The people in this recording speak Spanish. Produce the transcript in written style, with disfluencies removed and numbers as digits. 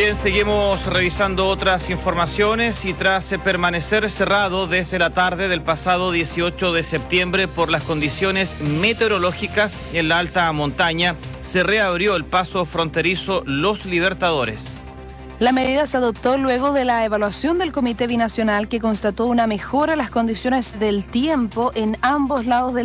Bien, seguimos revisando otras informaciones y tras permanecer cerrado desde la tarde del pasado 18 de septiembre por las condiciones meteorológicas en la alta montaña, se reabrió el paso fronterizo Los Libertadores. La medida se adoptó luego de la evaluación del Comité Binacional que constató una mejora en las condiciones del tiempo en ambos lados del